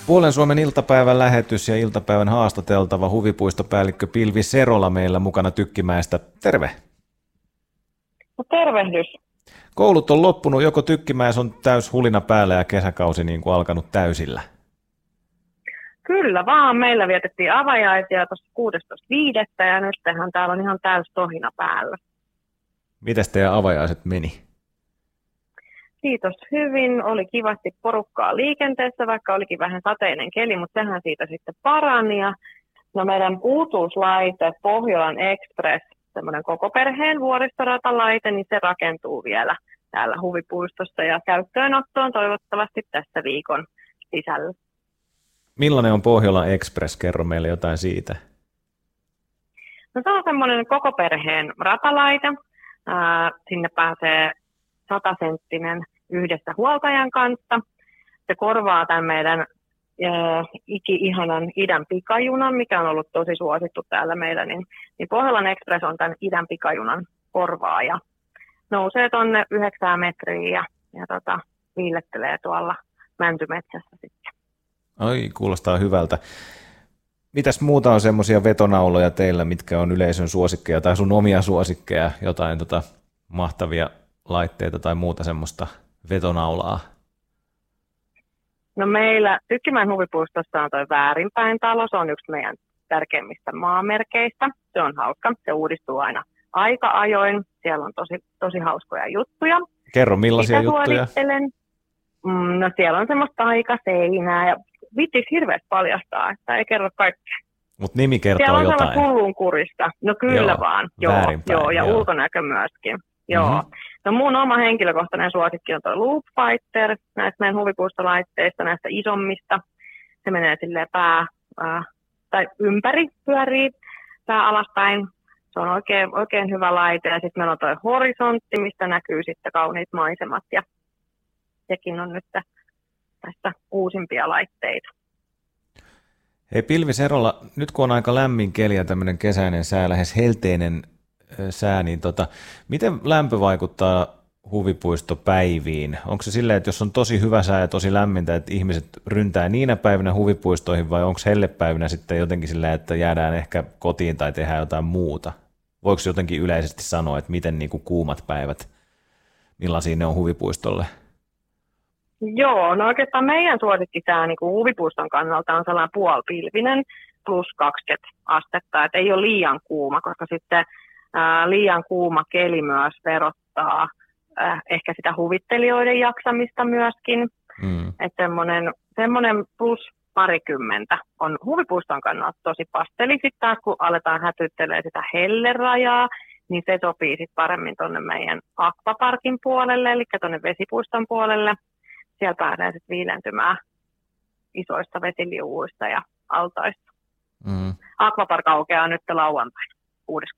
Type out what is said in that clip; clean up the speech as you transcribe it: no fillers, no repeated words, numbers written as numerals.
Puolen Suomen iltapäivän lähetys ja iltapäivän haastateltava huvipuistopäällikkö Pilvi Serola meillä mukana Tykkimäestä. Terve! No tervehdys. Koulut on loppunut, joko Tykkimäessä on täys hulina päällä ja kesäkausi niin kuin alkanut täysillä? Kyllä vaan, meillä vietettiin avajaisia tuossa 16.5. ja nyt täällä on ihan täys tohina päällä. Mites teidän avajaiset meni? Kiitos hyvin, oli kivasti porukkaa liikenteessä, vaikka olikin vähän sateinen keli, mutta sehän siitä sitten parani. Ja no meidän uutuuslaite Pohjolan Express, semmoinen koko perheen vuoristoratalaite, niin se rakentuu vielä täällä huvipuistossa ja käyttöönottoon toivottavasti tässä viikon sisällä. Millainen on Pohjolan Express? Kerro meille jotain siitä. No se on semmoinen koko perheen ratalaite. Sinne pääsee 100-senttinen yhdessä huoltajan kanssa. Se korvaa tämän meidän iki-ihanan idän pikajunan, mikä on ollut tosi suosittu täällä meillä. Niin Pohjolan Express on tämän idän pikajunan korvaaja. Nousee tuonne 9 metriä ja viilettelee tuolla mäntymetsässä sitten. Ai, kuulostaa hyvältä. Mitäs muuta on semmoisia vetonauloja teillä, mitkä on yleisön suosikkeja tai sun omia suosikkeja, jotain mahtavia laitteita tai muuta semmoista vetonaulaa? No meillä Tykkimäen huvipuistossa on toi Väärinpäin talo, se on yksi meidän tärkeimmistä maamerkeistä. Se on hauska, se uudistuu aina aika ajoin, siellä on tosi hauskoja juttuja. Kerro, millaisia Sitä juttuja? suosittelen. No siellä on semmoista aikaseinää ja viittis hirveästi paljastaa, että ei kerro kaikkea. Mutta nimi kertoo siellä on jotain. sellaista hullunkurista. No kyllä Joo, vaan, Väärinpäin, joo, ja joo. ulkonäkö myöskin. Joo. Mhm. No mun oma henkilökohtainen suosikki on tuo Loop Fighter, näistä meidän huvipuistolaitteista, näistä isommista. Se menee silleen tai ympäri pyörii pää alaspäin. Se on oikein hyvä laite. Ja sitten meillä on tuo Horisontti, mistä näkyy sitten kauniit maisemat. Ja sekin on nyt tästä uusimpia laitteita. Hei Pilvi Serola, nyt kun on aika lämmin keli ja tämmöinen kesäinen sää, lähes helteinen sää, niin miten lämpö vaikuttaa huvipuistopäiviin? Onko se silleen, että jos on tosi hyvä sää ja tosi lämmintä, että ihmiset ryntää niinä päivinä huvipuistoihin, vai onko hellepäivinä sitten jotenkin silleen, että jäädään ehkä kotiin tai tehdään jotain muuta? Voiko jotenkin yleisesti sanoa, että miten niin kuin kuumat päivät, millaisia ne on huvipuistolle? Joo, no oikeastaan meidän suosikkisää niin kuin huvipuiston kannalta on sellainen puolipilvinen plus 20 astetta, että ei ole liian kuuma, koska sitten liian kuuma keli myös verottaa ehkä sitä huvittelijoiden jaksamista myöskin, että semmoinen plus parikymmentä on huvipuiston kannalta tosi pasteli. Sitten taas kun aletaan hätyttelee sitä hellerajaa, niin se sopii sitten paremmin tuonne meidän akvaparkin puolelle, eli tuonne vesipuiston puolelle. Siellä pääsee sitten viilentymään isoista vesiliuuista ja altaista. Akvapark aukeaa nyt lauantaina 6.